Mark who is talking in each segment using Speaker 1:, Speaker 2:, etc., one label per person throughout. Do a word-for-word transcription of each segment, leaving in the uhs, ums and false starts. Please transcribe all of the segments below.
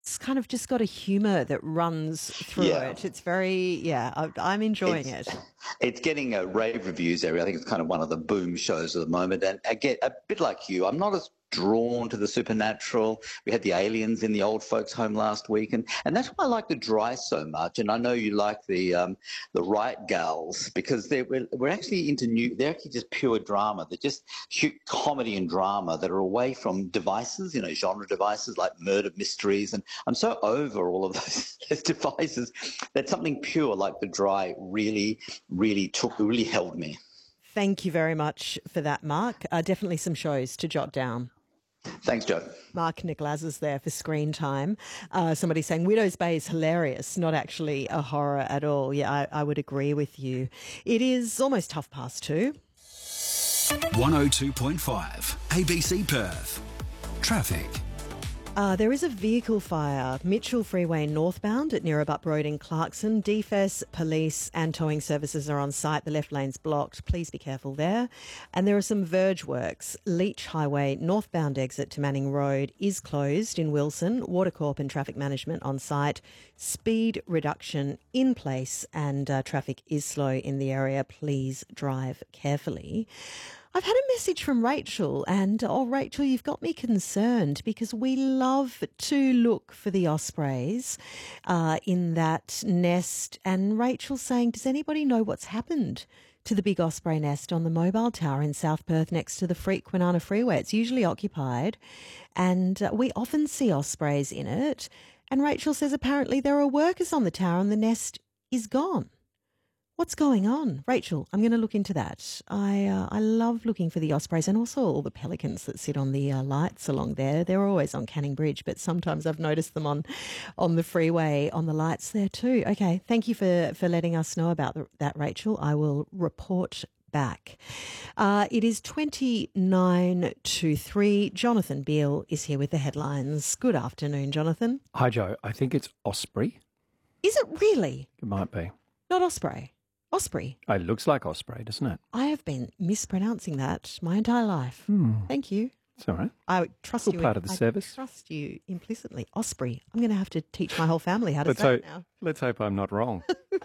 Speaker 1: it's kind of just got a humour that runs through
Speaker 2: Yeah.
Speaker 1: it. It's very, yeah, I, I'm enjoying
Speaker 2: It's,
Speaker 1: it.
Speaker 2: it's getting a rave reviews area. I think it's kind of one of the boom shows at the moment. And again, a bit like you, I'm not as drawn to the supernatural. We had the aliens in the old folks' home last week, and, and that's why I like the Dry so much. And I know you like the um, the Right Gals because they're we're, we're actually into new. They're actually just pure drama. They're just shoot comedy and drama that are away from devices, you know, genre devices like murder mysteries. And I'm so over all of those, those devices that something pure like the Dry really, really took, really held me.
Speaker 1: Thank you very much for that, Mark. Uh, definitely some shows to jot down.
Speaker 2: Thanks, Joe.
Speaker 1: Mark Nicolaz is there for Screen Time. Uh, somebody saying Widow's Bay is hilarious, not actually a horror at all. Yeah, I, I would agree with you. It is almost half past two.
Speaker 3: one oh two point five A B C Perth. Traffic.
Speaker 1: Uh, there is a vehicle fire, Mitchell Freeway northbound at Neerabup Road in Clarkson. D F E S, police and towing services are on site. The left lane's blocked. Please be careful there. And there are some verge works. Leach Highway northbound exit to Manning Road is closed in Wilson. Watercorp and traffic management on site. Speed reduction in place and uh, traffic is slow in the area. Please drive carefully. I've had a message from Rachel and, oh, Rachel, you've got me concerned because we love to look for the ospreys uh, in that nest. And Rachel's saying, does anybody know what's happened to the big osprey nest on the mobile tower in South Perth next to the Freak-Kwinana Freeway? It's usually occupied and uh, we often see ospreys in it. And Rachel says apparently there are workers on the tower and the nest is gone. What's going on? Rachel, I'm going to look into that. I uh, I love looking for the ospreys and also all the pelicans that sit on the uh, lights along there. They're always on Canning Bridge, but sometimes I've noticed them on, on the freeway, on the lights there too. Okay, thank you for, for letting us know about the, that, Rachel. I will report back. Uh, it is twenty-nine to three. Jonathan Beale is here with the headlines. Good afternoon, Jonathan.
Speaker 4: Hi, Joe. I think it's Osprey.
Speaker 1: Is it really?
Speaker 4: It might be.
Speaker 1: Not Osprey. Osprey.
Speaker 4: It looks like Osprey, doesn't it?
Speaker 1: I have been mispronouncing that my entire life.
Speaker 4: Hmm.
Speaker 1: Thank you.
Speaker 4: It's all right.
Speaker 1: I trust
Speaker 4: All
Speaker 1: you.
Speaker 4: part of the
Speaker 1: I
Speaker 4: service.
Speaker 1: trust you implicitly. Osprey. I'm going to have to teach my whole family how to
Speaker 4: Let's
Speaker 1: say
Speaker 4: hope,
Speaker 1: it now.
Speaker 4: let's hope I'm not wrong.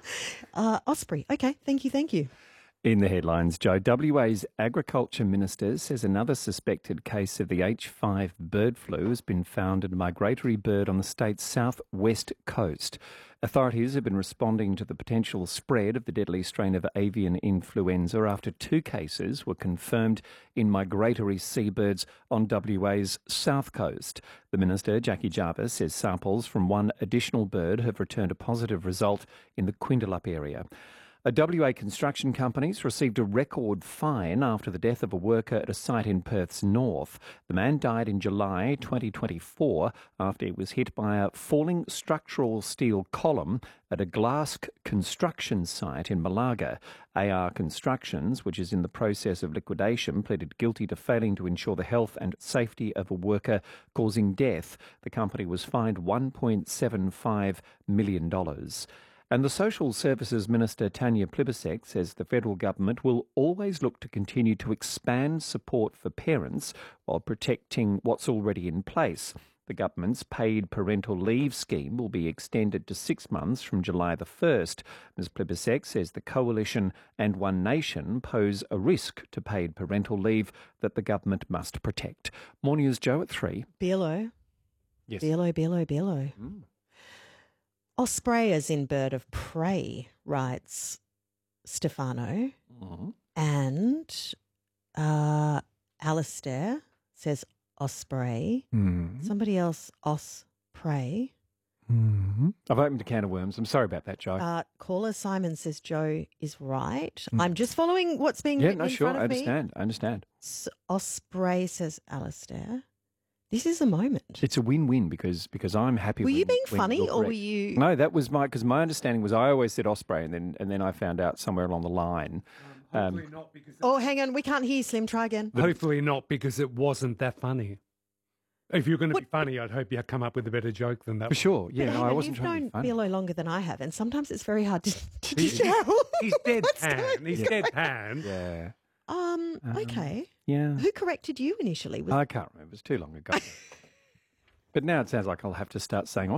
Speaker 1: Uh, Osprey. Okay. Thank you. Thank you.
Speaker 4: In the headlines, Joe, W A's Agriculture Minister says another suspected case of the H five bird flu has been found in a migratory bird on the state's southwest coast. Authorities have been responding to the potential spread of the deadly strain of avian influenza after two cases were confirmed in migratory seabirds on W A's south coast. The Minister, Jackie Jarvis, says samples from one additional bird have returned a positive result in the Quindalup area. A W A construction company's received a record fine after the death of a worker at a site in Perth's north. The man died in July twenty twenty-four after he was hit by a falling structural steel column at a glass construction site in Malaga. A R Constructions, which is in the process of liquidation, pleaded guilty to failing to ensure the health and safety of a worker, causing death. The company was fined one point seven five million dollars. And the Social Services Minister, Tanya Plibersek, says the federal government will always look to continue to expand support for parents while protecting what's already in place. The government's paid parental leave scheme will be extended to six months from July the first. Ms Plibersek says the Coalition and One Nation pose a risk to paid parental leave that the government must protect. More news, Joe, at three.
Speaker 1: Bealo.
Speaker 4: Yes.
Speaker 1: Bealo, Bealo, Bealo.
Speaker 4: Mm.
Speaker 1: Osprey as in bird of prey, writes Stefano.
Speaker 4: Mm.
Speaker 1: And uh, Alistair says osprey.
Speaker 4: Mm.
Speaker 1: Somebody else, osprey.
Speaker 4: Mm-hmm. I've opened a can of worms. I'm sorry about that, Joe.
Speaker 1: Uh, caller Simon says Joe is right. Mm. I'm just following what's being
Speaker 4: yeah,
Speaker 1: written
Speaker 4: no,
Speaker 1: in
Speaker 4: sure.
Speaker 1: front of
Speaker 4: I understand.
Speaker 1: me.
Speaker 4: I understand.
Speaker 1: S- osprey says Alistair. This is a moment.
Speaker 4: It's a win-win because because I'm happy.
Speaker 1: Were
Speaker 4: when,
Speaker 1: you being
Speaker 4: when
Speaker 1: funny
Speaker 4: you're
Speaker 1: or were
Speaker 4: correct.
Speaker 1: you?
Speaker 4: No, that was my because my understanding was I always said osprey and then and then I found out somewhere along the line.
Speaker 5: Um, hopefully um, not because.
Speaker 1: Oh, hang on, we can't hear you, Slim. Try again.
Speaker 5: Hopefully not because it wasn't that funny. If you're going to
Speaker 1: what?
Speaker 5: be funny, I'd hope you come up with a better joke than that.
Speaker 4: For sure, yeah.
Speaker 1: But
Speaker 4: No,
Speaker 1: on,
Speaker 4: I wasn't
Speaker 1: you've
Speaker 4: trying to be
Speaker 1: known
Speaker 4: funny.
Speaker 1: Bealo longer than I have, and sometimes it's very hard to, to
Speaker 5: He's,
Speaker 1: tell.
Speaker 5: he's deadpan. He's
Speaker 4: Yeah.
Speaker 5: deadpan.
Speaker 4: Yeah.
Speaker 1: Um,
Speaker 4: Um,
Speaker 1: okay.
Speaker 4: Yeah.
Speaker 1: Who corrected you initially? Was
Speaker 4: I can't remember. It's too long ago. But now it sounds like I'll have to start saying